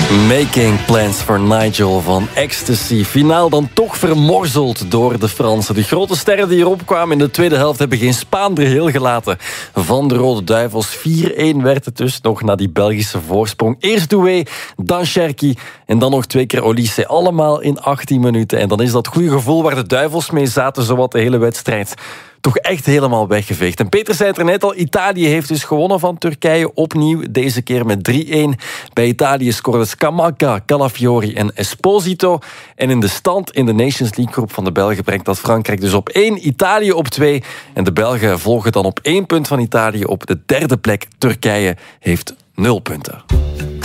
Making Plans for Nigel van Ecstasy. Finaal dan toch vermorzeld door de Fransen. De grote sterren die erop kwamen in de tweede helft hebben geen Spaan er heel gelaten. Van de Rode Duivels 4-1 werd het dus nog na die Belgische voorsprong. Eerst Doué, dan Cherki en dan nog 2 keer Olise. Allemaal in 18 minuten. En dan is dat goede gevoel waar de Duivels mee zaten zowat de hele wedstrijd toch echt helemaal weggeveegd. En Peter zei het er net al, Italië heeft dus gewonnen van Turkije. Opnieuw, deze keer met 3-1. Bij Italië scoorden Scamacca, Calafiori en Esposito. En in de stand in de Nations League groep van de Belgen brengt dat Frankrijk dus op 1, Italië op 2. En de Belgen volgen dan op 1 punt van Italië op de derde plek. Turkije heeft 0 punten.